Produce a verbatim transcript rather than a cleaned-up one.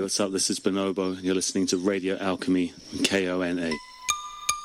what's up? This is Bonobo, and you're listening to Radio Alchemy on K O N A.